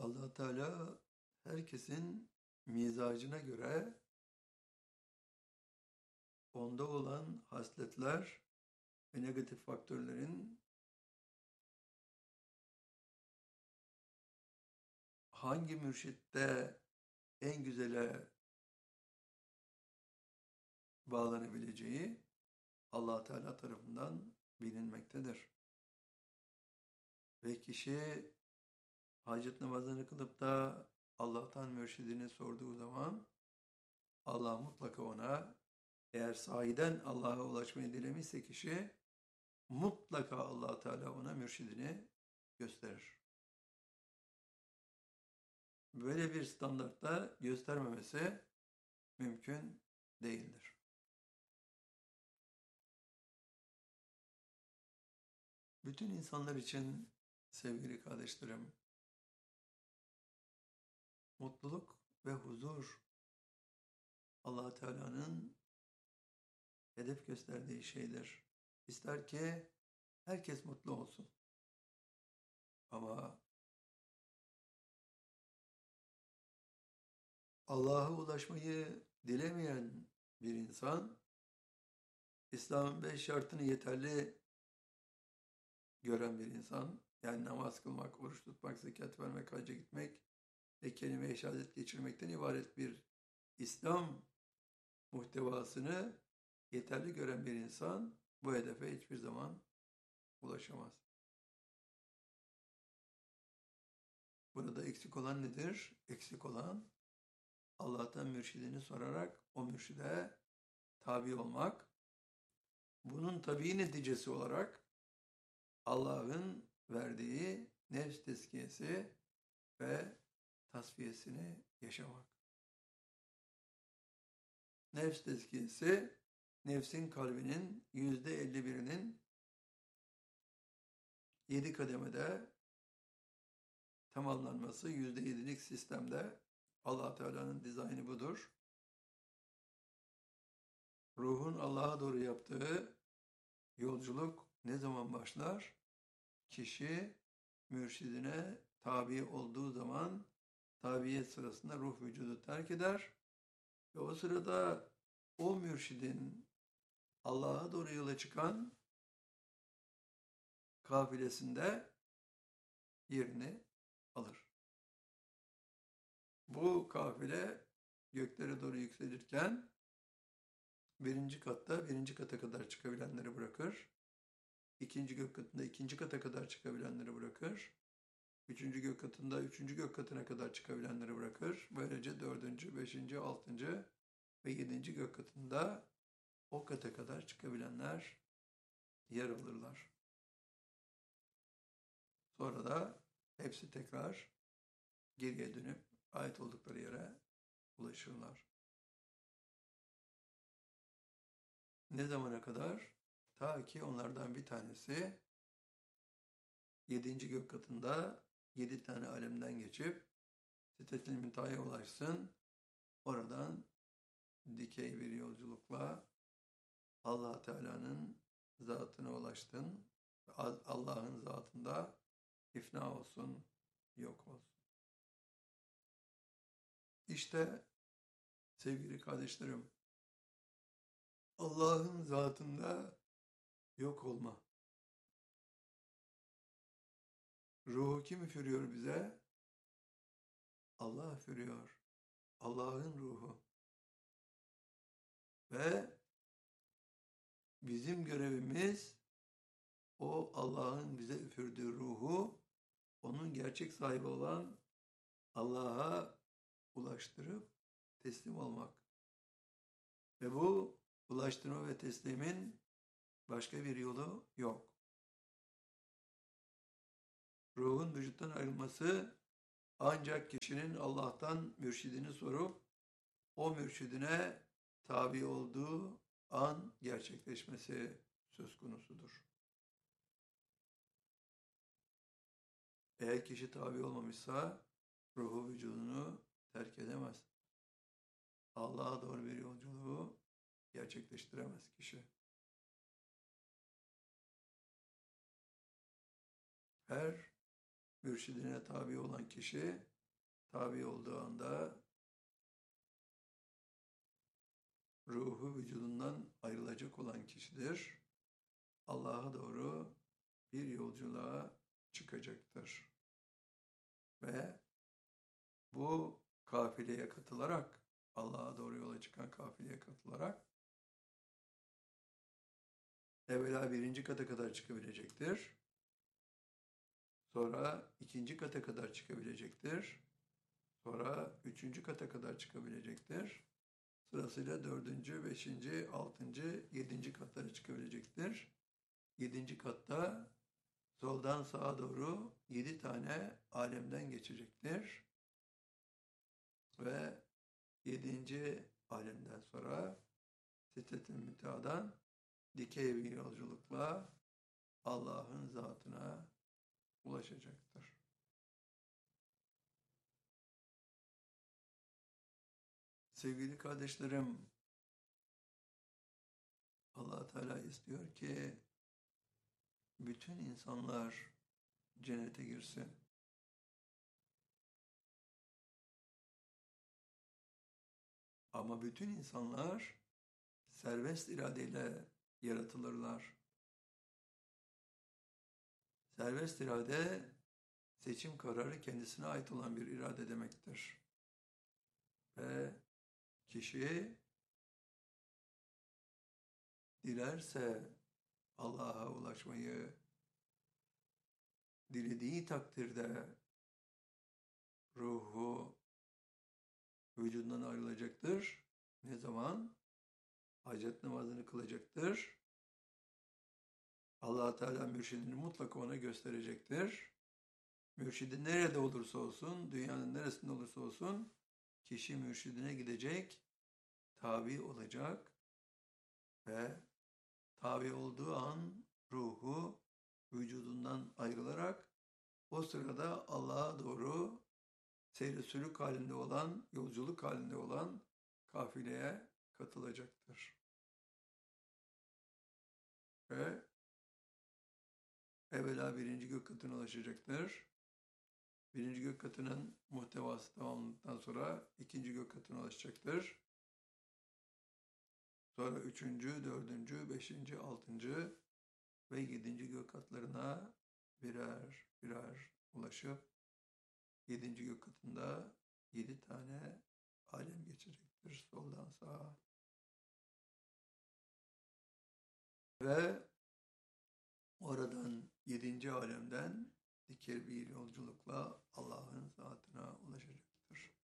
Allah Teala herkesin mizacına göre onda olan hasletler ve negatif faktörlerin hangi mürşitte en güzele bağlanabileceği Allah Teala tarafından bilinmektedir. Ve kişi hacet namazını kılıp da Allah'tan mürşidini sorduğu zaman Allah mutlaka ona, eğer sahiden Allah'a ulaşmayı dilemişse kişi, mutlaka Allah Teala ona mürşidini gösterir. Böyle bir standartta göstermemesi mümkün değildir. Bütün insanlar için sevgili kardeşlerim, mutluluk ve huzur Allah Teala'nın hedef gösterdiği şeydir. İster ki herkes mutlu olsun. Ama Allah'a ulaşmayı dilemeyen bir insan, İslam'ın 5 şartını yeterli gören bir insan, yani namaz kılmak, oruç tutmak, zekat vermek, hacca gitmek ve kelime-i şehadet geçirmekten ibaret bir İslam muhtevasını yeterli gören bir insan bu hedefe hiçbir zaman ulaşamaz. Burada eksik olan nedir? Eksik olan Allah'tan mürşidini sorarak o mürşide tabi olmak. Bunun tabii neticesi olarak Allah'ın verdiği nefs tezkiyesi ve tasfiyesini yaşamak. Nefs tezkiyesi, nefsin kalbinin %51'inin 7 kademede tamamlanması, %7'lik sistemde Allah Teala'nın dizaynı budur. Ruhun Allah'a doğru yaptığı yolculuk ne zaman başlar? Kişi mürşidine tabi olduğu zaman tabiyet sırasında ruh vücudu terk eder ve o sırada o mürşidin Allah'a doğru yola çıkan kafilesinde yerini alır. Bu kafile göklere doğru yükselirken birinci katta birinci kata kadar çıkabilenleri bırakır. İkinci gök katında ikinci kata kadar çıkabilenleri bırakır. Üçüncü gök katında üçüncü gök katına kadar çıkabilenleri bırakır. Böylece dördüncü, beşinci, altıncı ve yedinci gök katında o kata kadar çıkabilenler yer alırlar. Sonra da hepsi tekrar geriye dönüp ait oldukları yere ulaşırlar. Ne zamana kadar? Ta ki onlardan bir tanesi 7. gök katında 7 tane alemden geçip Sidretil Münteha'ya ulaşsın. Oradan dikey bir yolculukla Allah Teala'nın zatına ulaştın. Allah'ın zatında ifna olsun, yok olsun. İşte sevgili kardeşlerim, Allah'ın zatında yok olma. Ruhu kim üfürüyor bize? Allah üfürüyor. Allah'ın ruhu. Ve bizim görevimiz o Allah'ın bize üfürdüğü ruhu onun gerçek sahibi olan Allah'a ulaştırıp teslim olmak. Ve bu ulaştırma ve teslimin başka bir yolu yok. Ruhun vücuttan ayrılması ancak kişinin Allah'tan mürşidini sorup o mürşidine tabi olduğu an gerçekleşmesi söz konusudur. Eğer kişi tabi olmamışsa ruhu vücudunu terk edemez. Allah'a doğru bir yolculuğu gerçekleştiremez kişi. Her mürşidine tabi olan kişi tabi olduğu anda ruhu vücudundan ayrılacak olan kişidir. Allah'a doğru bir yolculuğa çıkacaktır. Ve bu kafileye katılarak, Allah'a doğru yola çıkan kafileye katılarak evvela birinci kata kadar çıkabilecektir. Sonra ikinci kata kadar çıkabilecektir. Sonra üçüncü kata kadar çıkabilecektir. Sırasıyla dördüncü, beşinci, altıncı, yedinci katlara çıkabilecektir. Yedinci katta soldan sağa doğru 7 tane alemden geçecektir. Ve 7. alemden sonra Sidret-i Münteha'dan dikey bir yolculukla Allah'ın zatına ulaşacaktır. Sevgili kardeşlerim, Allah Teala istiyor ki bütün insanlar cennete girsin. Ama bütün insanlar serbest iradeyle yaratılırlar. Serbest irade, seçim kararı kendisine ait olan bir irade demektir. Ve kişi dilerse Allah'a ulaşmayı, dilediği takdirde ruhu vücudundan ayrılacaktır. Ne zaman? Hacet namazını kılacaktır. Allah Teala mürşidini mutlaka ona gösterecektir. Mürşidi nerede olursa olsun, dünyanın neresinde olursa olsun, kişi mürşidine gidecek, tabi olacak ve tabi olduğu an ruhu vücudundan ayrılarak o sırada Allah'a doğru seyri sülük halinde olan, yolculuk halinde olan kafileye katılacaktır. Ve evvela birinci gök katına ulaşacaktır. Birinci gök katının muhtevası tamamlandıktan sonra ikinci gök katına ulaşacaktır. Sonra üçüncü, dördüncü, beşinci, altıncı ve yedinci gök katlarına birer birer ulaşıp yedinci gök katında 7 tane alem geçecektir soldan sağa. Ve oradan 7. alemden dikey bir yolculukla Allah'ın zatına ulaşacaktır.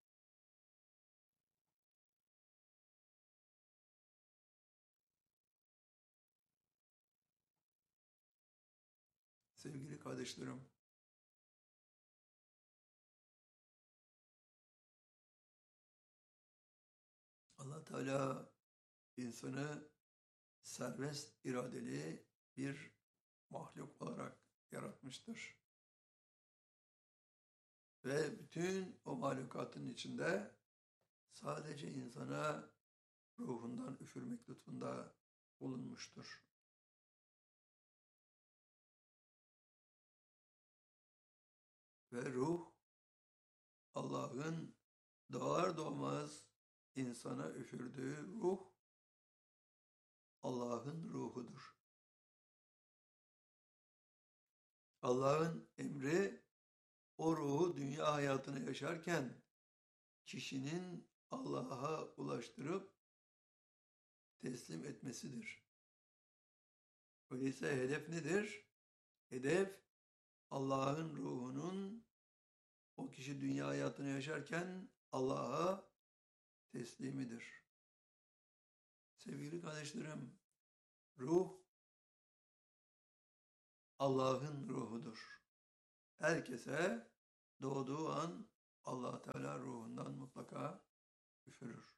Sevgili kardeşlerim, Allah Teala insanı serbest iradeli bir mahluk olarak yaratmıştır. Ve bütün o mahlukatın içinde sadece insana ruhundan üfürmek lütfunda bulunmuştur. Ve ruh, Allah'ın doğar doğmaz insana üfürdüğü ruh, Allah'ın ruhudur. Allah'ın emri, o ruhu dünya hayatını yaşarken kişinin Allah'a ulaştırıp teslim etmesidir. Öyleyse hedef nedir? Hedef, Allah'ın ruhunun o kişi dünya hayatını yaşarken Allah'a teslimidir. Sevgili kardeşlerim, ruh Allah'ın ruhudur. Herkese doğduğu an Allah Teala ruhundan mutlaka üfürür.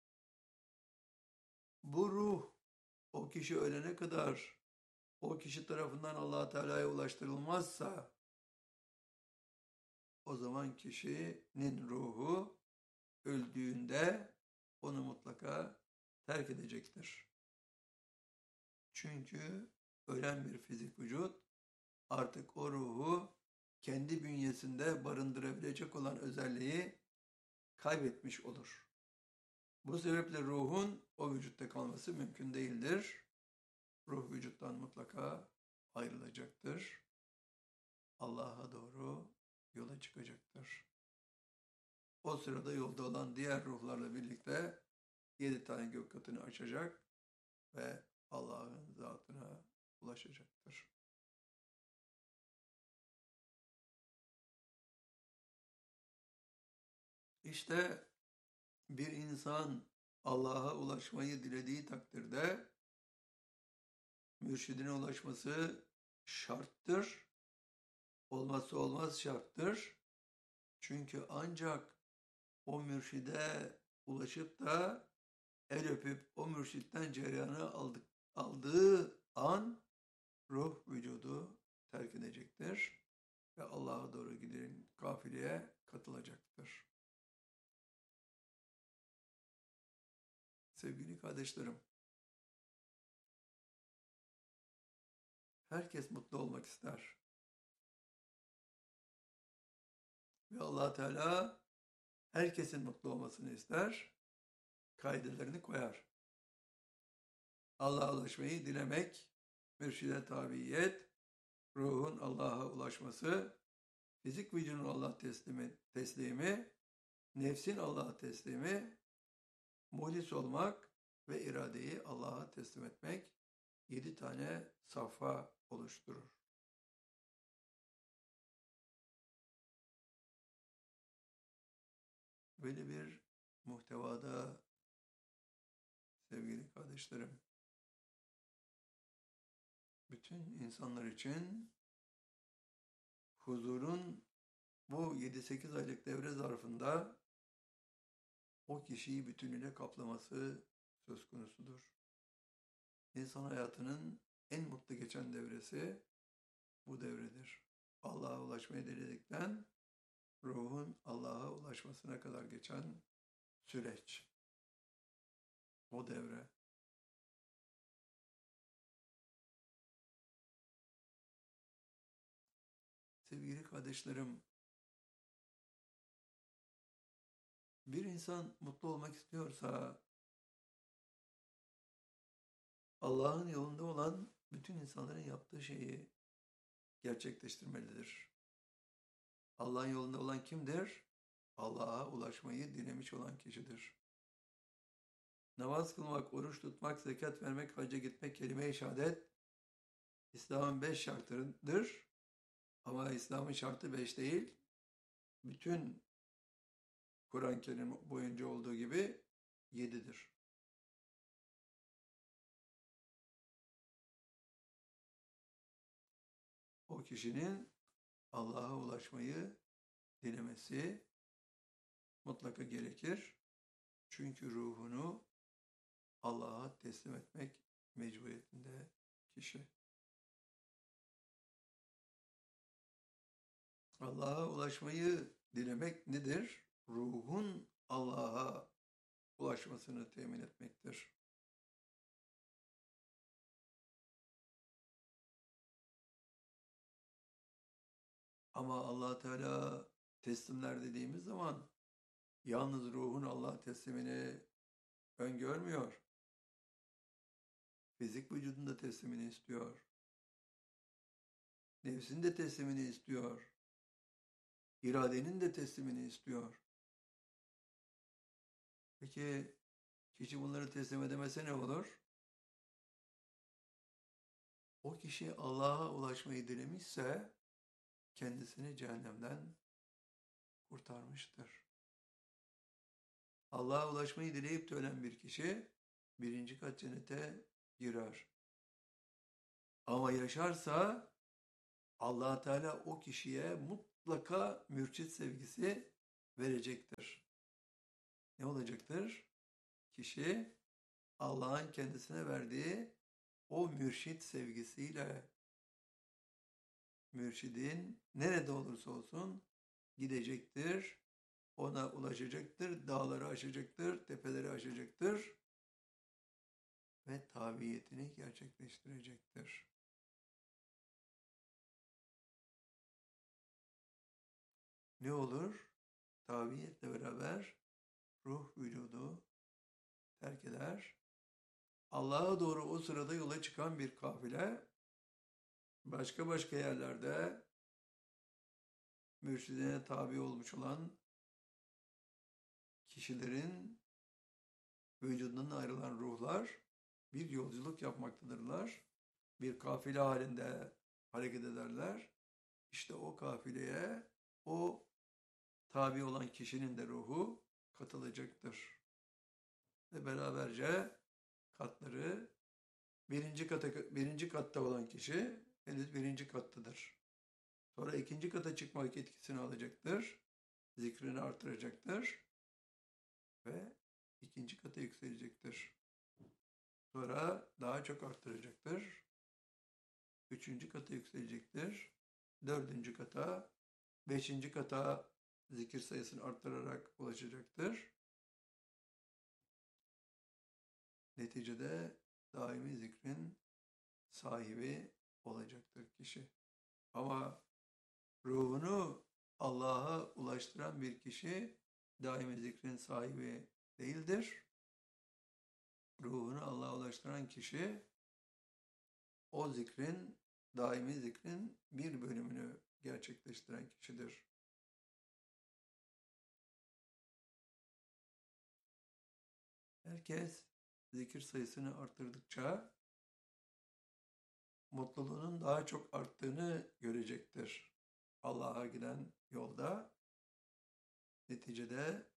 Bu ruh o kişi ölene kadar o kişi tarafından Allah Teala'ya ulaştırılmazsa o zaman kişinin ruhu öldüğünde onu mutlaka terk edecektir. Çünkü ölen bir fizik vücut artık o ruhu kendi bünyesinde barındırabilecek olan özelliği kaybetmiş olur. Bu sebeple ruhun o vücutta kalması mümkün değildir. Ruh vücuttan mutlaka ayrılacaktır. Allah'a doğru yola çıkacaktır. O sırada yolda olan diğer ruhlarla birlikte 7 tane gök katını aşacak ve Allah'ın zatına ulaşacaktır. İşte bir insan Allah'a ulaşmayı dilediği takdirde mürşidine ulaşması şarttır. Olmazsa olmaz şarttır. Çünkü ancak o mürşide ulaşıp da el öpüp o mürşitten cereyanı aldığı an ruh vücudu terk edecektir ve Allah'a doğru giden kafileye katılacaktır. Sevgili kardeşlerim, herkes mutlu olmak ister. Ve Allah Teala herkesin mutlu olmasını ister, kaidelerini koyar. Allah'a ulaşmayı dilemek, mürşide tabiyet, ruhun Allah'a ulaşması, fizik vücudun Allah teslimi, nefsin Allah'a teslimi, muhlis olmak ve iradeyi Allah'a teslim etmek 7 tane safha oluşturur. Böyle bir muhtevada sevgili kardeşlerim, bütün insanlar için huzurun bu 7-8 aylık devre zarfında o kişiyi bütünüyle kaplaması söz konusudur. İnsan hayatının en mutlu geçen devresi bu devredir. Allah'a ulaşmayı diledikten ruhun Allah'a ulaşmasına kadar geçen süreç. O devre. Sevgili kardeşlerim, bir insan mutlu olmak istiyorsa Allah'ın yolunda olan bütün insanların yaptığı şeyi gerçekleştirmelidir. Allah'ın yolunda olan kimdir? Allah'a ulaşmayı dilemiş olan kişidir. Namaz kılmak, oruç tutmak, zekat vermek, hacca gitmek, kelime-i şehadet İslam'ın 5 şartıdır. Ama İslam'ın şartı 5 değil. Bütün Kur'an-ı Kerim boyunca olduğu gibi 7'dir. O kişinin Allah'a ulaşmayı dilemesi mutlaka gerekir. Çünkü ruhunu Allah'a teslim etmek mecburiyetinde kişi. Allah'a ulaşmayı dilemek nedir? Ruhun Allah'a ulaşmasını temin etmektir. Ama Allah Teala teslimler dediğimiz zaman yalnız ruhun Allah teslimini öngörmüyor. Fizik vücudunda teslimini istiyor. Nefsin de teslimini istiyor. İradenin de teslimini istiyor. Peki kişi bunları teslim edemese ne olur? O kişi Allah'a ulaşmayı dilemişse kendisini cehennemden kurtarmıştır. Allah'a ulaşmayı dileyip de ölen bir kişi 1. kat cennete girer. Ama yaşarsa Allah Teala o kişiye mutlaka mürşit sevgisi verecektir. Ne olacaktır? Kişi Allah'ın kendisine verdiği o mürşit sevgisiyle mürşidin nerede olursa olsun gidecektir, ona ulaşacaktır, dağları aşacaktır, tepeleri aşacaktır ve tabiyetini gerçekleştirecektir. Ne olur? Tabiyetle beraber ruh vücudu terk eder. Allah'a doğru o sırada yola çıkan bir kafile başka yerlerde mürşidine tabi olmuş olan kişilerin vücudundan ayrılan ruhlar bir yolculuk yapmaktadırlar. Bir kafile halinde hareket ederler. İşte o kafileye o tabi olan kişinin de ruhu katılacaktır. Ve beraberce katları birinci katta olan kişi henüz birinci kattadır. Sonra ikinci kata çıkmak etkisini alacaktır. Zikrini artıracaktır. Ve ikinci kata yükselecektir. Sonra daha çok arttıracaktır. Üçüncü kata yükselecektir. Dördüncü kata, beşinci kata zikir sayısını arttırarak ulaşacaktır. Neticede daimi zikrin sahibi olacaktır kişi. Ama ruhunu Allah'a ulaştıran bir kişi daimi zikrin sahibi değildir. Ruhunu Allah'a ulaştıran kişi o zikrin, daimi zikrin bir bölümünü gerçekleştiren kişidir. Herkes zikir sayısını arttırdıkça mutluluğunun daha çok arttığını görecektir. Allah'a giden yolda neticede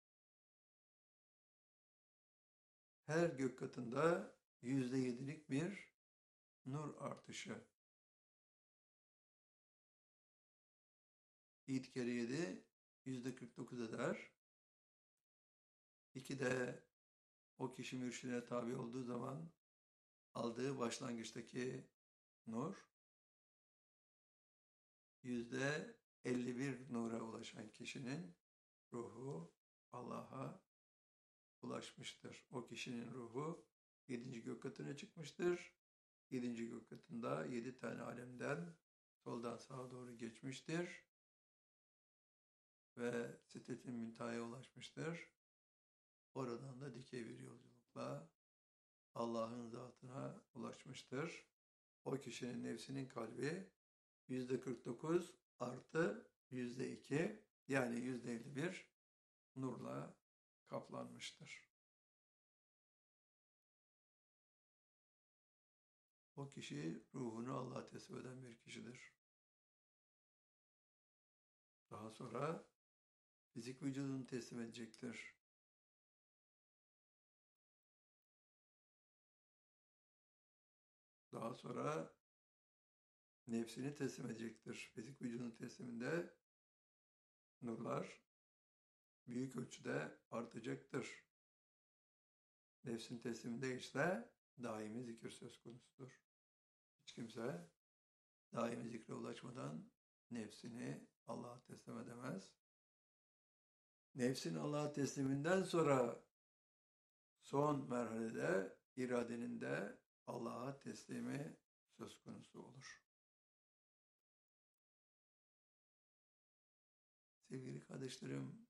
her gök katında %7'lik bir nur artışı. 7 kere 7 %49 eder. 2 de o kişi mürşidine tabi olduğu zaman aldığı başlangıçtaki nur %51 nura ulaşan kişinin ruhu Allah'a ulaşmıştır. O kişinin ruhu 7. gök katına çıkmıştır. 7. gök katında 7 tane alemden soldan sağa doğru geçmiştir. Ve Sidret-i Münteha'ya ulaşmıştır. Oradan da dikey bir yolculukla Allah'ın zatına ulaşmıştır. O kişinin nefsinin kalbi %49 artı %2 yani %51 nurla kaplanmıştır. O kişi ruhunu Allah'a teslim eden bir kişidir. Daha sonra fizik vücudunu teslim edecektir. Daha sonra nefsini teslim edecektir. Fizik vücudun tesliminde nurlar büyük ölçüde artacaktır. Nefsin tesliminde ise daimi zikir söz konusudur. Hiç kimse daimi zikre ulaşmadan nefsini Allah'a teslim edemez. Nefsin Allah'a tesliminden sonra son merhalede iradenin de Allah'a teslimi söz konusu olur. Sevgili kardeşlerim,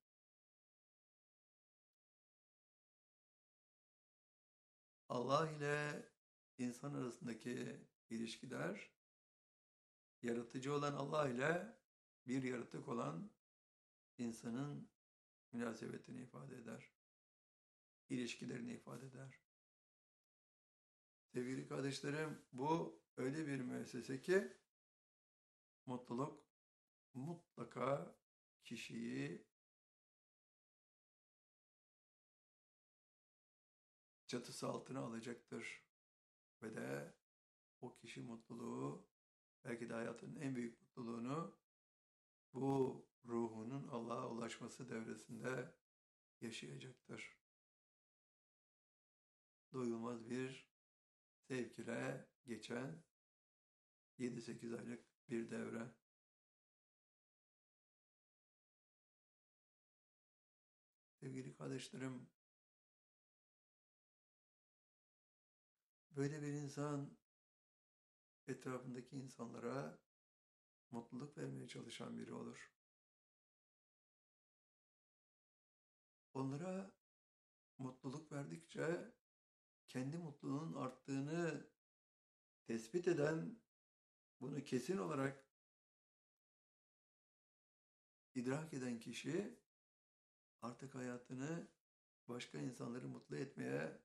Allah ile insan arasındaki ilişkiler, yaratıcı olan Allah ile bir yaratık olan insanın münasebetini ifade eder. İlişkilerini ifade eder. Sevgili kardeşlerim, bu öyle bir müessese ki mutluluk mutlaka kişiyi çatısı altına alacaktır. Ve de o kişi mutluluğu, belki de hayatının en büyük mutluluğunu bu ruhunun Allah'a ulaşması devresinde yaşayacaktır. Doyulmaz bir sevk ile geçen 7-8 aylık bir devre. Sevgili kardeşlerim, böyle bir insan etrafındaki insanlara mutluluk vermeye çalışan biri olur. Onlara mutluluk verdikçe kendi mutluluğunun arttığını tespit eden, bunu kesin olarak idrak eden kişi artık hayatını başka insanları mutlu etmeye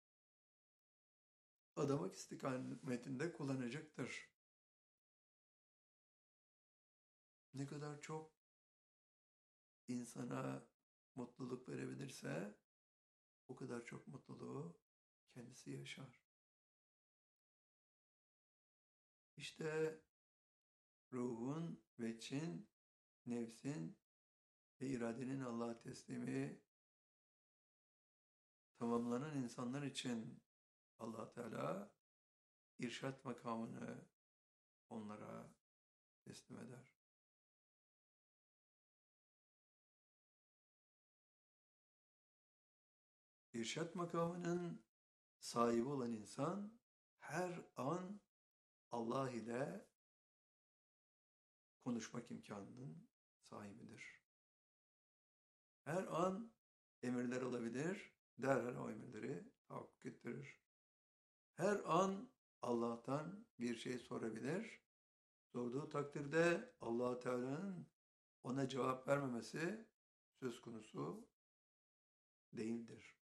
adamak istikametinde kullanacaktır. Ne kadar çok insana mutluluk verebilirse o kadar çok mutluluğu kendisi yaşar. İşte ruhun, veçin, nefsin ve iradenin Allah'a teslimi tamamlanan insanlar için Allah Teala irşat makamını onlara teslim eder. İrşat makamının sahibi olan insan her an Allah ile konuşmak imkanının sahibidir. Her an emirler alabilir, derhal o emirleri tahakkuk ettirir. Her an Allah'tan bir şey sorabilir. Sorduğu takdirde Allah Teala'nın ona cevap vermemesi söz konusu değildir.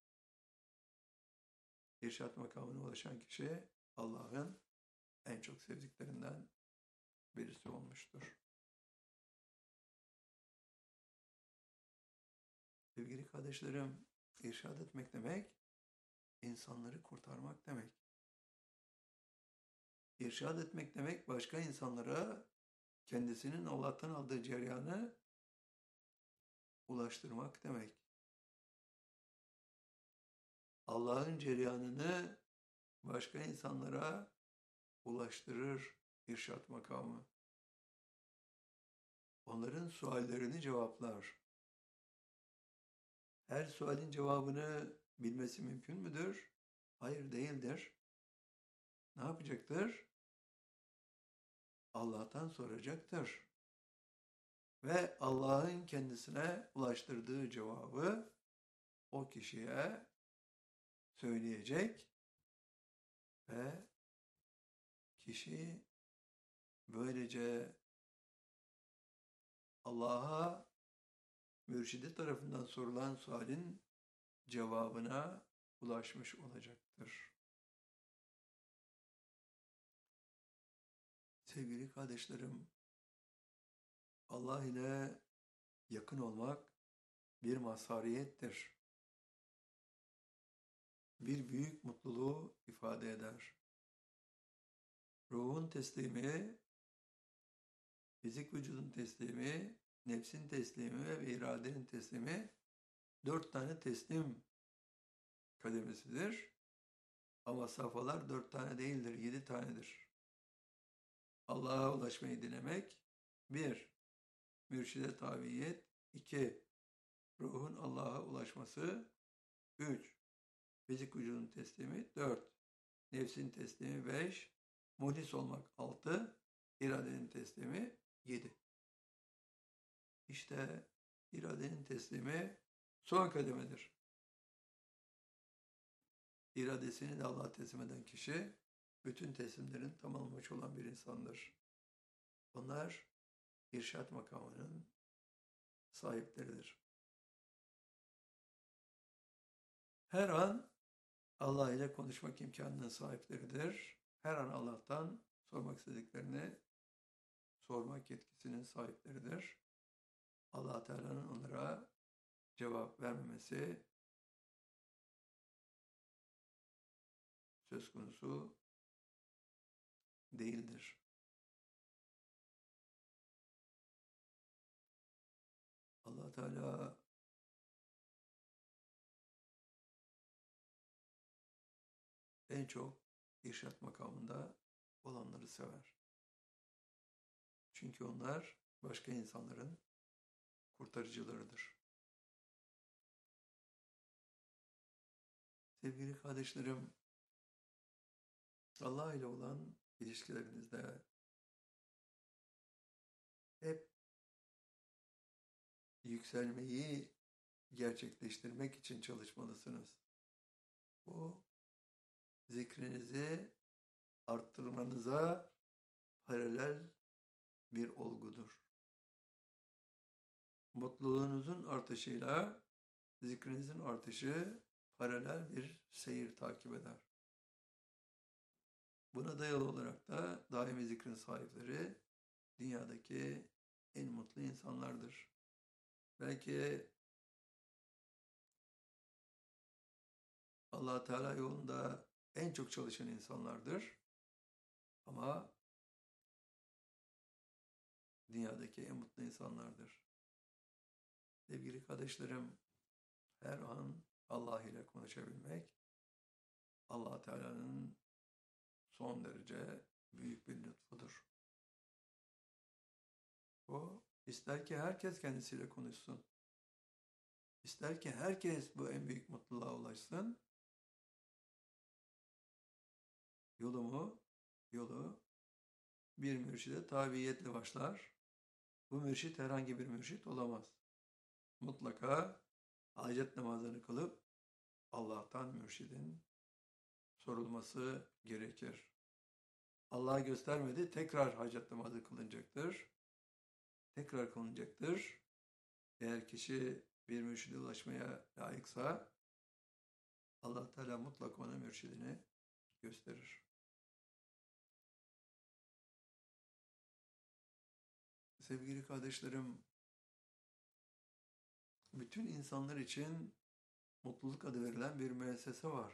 İrşat makamına ulaşan kişi Allah'ın en çok sevdiklerinden birisi olmuştur. Sevgili kardeşlerim, irşad etmek demek, insanları kurtarmak demek. İrşad etmek demek, başka insanlara kendisinin Allah'tan aldığı cereyanı ulaştırmak demek. Allah'ın cereyanını başka insanlara ulaştırır irşat makamı. Onların suallerini cevaplar. Her sualin cevabını bilmesi mümkün müdür? Hayır, değildir. Ne yapacaktır? Allah'tan soracaktır. Ve Allah'ın kendisine ulaştırdığı cevabı o kişiye söyleyecek ve kişi böylece Allah'a mürşidi tarafından sorulan sualin cevabına ulaşmış olacaktır. Sevgili kardeşlerim, Allah ile yakın olmak bir mazhariyettir. Bir büyük mutluluğu ifade eder. Ruhun teslimi, fizik vücudun teslimi, nefsin teslimi ve iradenin teslimi 4 tane teslim kademesidir. Ama safhalar 4 tane değildir, 7 tanedir. Allah'a ulaşmayı dilemek 1. Mürşide tabiyet 2. Ruhun Allah'a ulaşması 3. Fizik vücudun teslimi 4. Nefsin teslimi 5. Muhlis olmak 6. İradenin teslimi 7. İşte iradenin teslimi son kademedir. İradesini de Allah'a teslim eden kişi bütün teslimlerin tamamlamış olan bir insandır. Onlar irşat makamının sahipleridir. Her an Allah ile konuşmak imkanının sahipleridir. Her an Allah'tan sormak istediklerini sormak yetkisinin sahipleridir. Allah Teala'nın onlara cevap vermemesi söz konusu değildir. Allah Teala en çok irşat makamında olanları sever. Çünkü onlar başka insanların kurtarıcılarıdır. Sevgili kardeşlerim, Allah ile olan ilişkilerinizde hep yükselmeyi gerçekleştirmek için çalışmalısınız. Bu zikrinizi arttırmanıza paralel bir olgudur. Mutluluğunuzun artışıyla zikrinizin artışı paralel bir seyir takip eder. Buna dayalı olarak da daimi zikrin sahipleri dünyadaki en mutlu insanlardır. Belki Allah Teala yolunda en çok çalışan insanlardır. Ama dünyadaki en mutlu insanlardır. Sevgili kardeşlerim, her an Allah ile konuşabilmek, Allah Teala'nın son derece büyük bir lütfudur. O ister ki herkes kendisiyle konuşsun. İster ki herkes bu en büyük mutluluğa ulaşsın. Yolu bir mürşide tabiiyetle başlar. Bu mürşit herhangi bir mürşit olamaz. Mutlaka hacet namazını kılıp Allah'tan mürşidin sorulması gerekir. Allah göstermedi, tekrar hacet namazı kılınacaktır. Tekrar kılınacaktır. Eğer kişi bir mürşide ulaşmaya layıksa Allah Teala mutlaka ona mürşidini gösterir. Sevgili kardeşlerim, bütün insanlar için mutluluk adı verilen bir müessese var.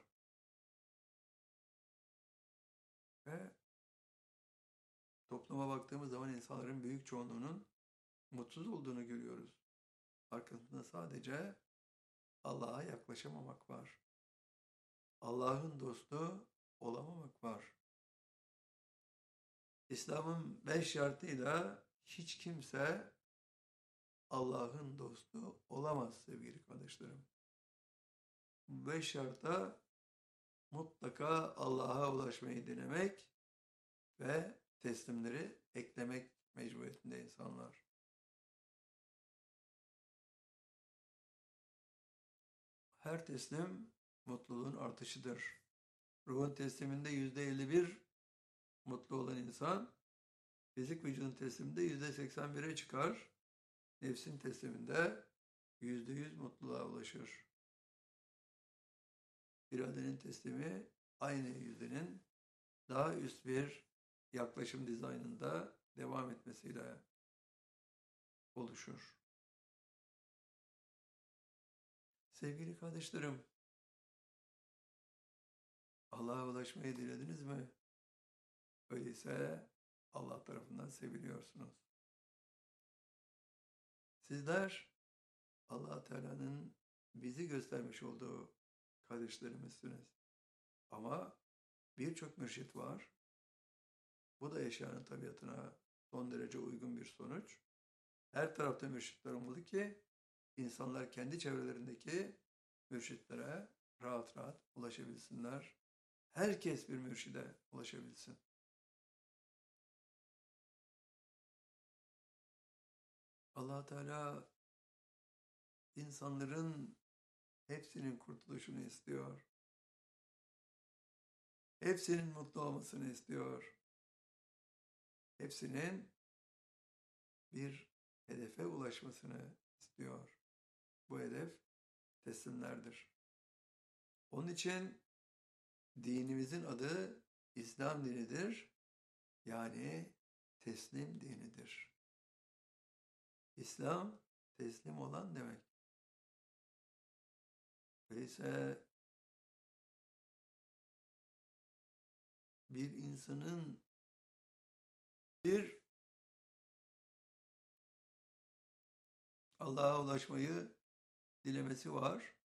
Ve topluma baktığımız zaman insanların büyük çoğunluğunun mutsuz olduğunu görüyoruz. Arkasında sadece Allah'a yaklaşamamak var. Allah'ın dostu olamamak var. İslam'ın 5 şartıyla hiç kimse Allah'ın dostu olamaz sevgili kardeşlerim. Bu 5 şarta mutlaka Allah'a ulaşmayı denemek ve teslimleri eklemek mecburiyetinde insanlar. Her teslim mutluluğun artışıdır. Ruhun tesliminde %51 mutlu olan insan, fizik vücudun tesliminde %81'e çıkar. Nefsin tesliminde %100 mutluluğa ulaşır. İradenin teslimi aynı yüzdenin daha üst bir yaklaşım dizaynında devam etmesiyle oluşur. Sevgili kardeşlerim, Allah'a ulaşmayı dilediniz mi? Öyleyse Allah tarafından seviliyorsunuz. Sizler Allah Teala'nın bizi göstermiş olduğu kardeşlerimizsiniz. Ama birçok mürşit var. Bu da eşyanın tabiatına son derece uygun bir sonuç. Her tarafta mürşitler olmalı ki insanlar kendi çevrelerindeki mürşitlere rahat rahat ulaşabilsinler. Herkes bir mürşide ulaşabilsin. Allah Teala insanların hepsinin kurtuluşunu istiyor. Hepsinin mutlu olmasını istiyor. Hepsinin bir hedefe ulaşmasını istiyor. Bu hedef teslimlerdir. Onun için dinimizin adı İslam dinidir. Yani teslim dinidir. İslam teslim olan demek. Öyleyse bir insanın bir Allah'a ulaşmayı dilemesi var.